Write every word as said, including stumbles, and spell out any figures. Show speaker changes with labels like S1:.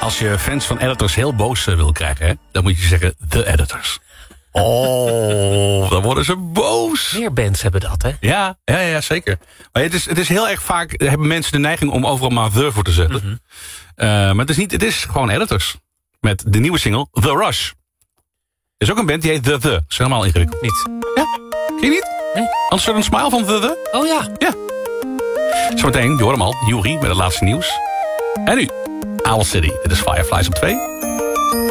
S1: Als je fans van Editors heel boos uh, wil krijgen, hè, dan moet je zeggen The Editors. Oh, dan worden ze boos.
S2: Meer bands hebben dat, hè?
S1: Ja, ja, ja zeker. Maar het is, het is heel erg vaak, hebben mensen de neiging om overal maar The voor te zetten. Mm-hmm. uh, maar het is, niet, het is gewoon Editors. Met de nieuwe single The Rush. Er is ook een band die heet The The. Dat is helemaal ingewikkeld.
S2: Niet.
S1: Ja, ken je niet?
S2: Nee.
S1: Uncertain Smile van The The?
S2: Oh ja.
S1: Ja. Zometeen, je hoort hem al, Yuri met het laatste nieuws. En nu, Owl City. Dit is Fireflies op twee.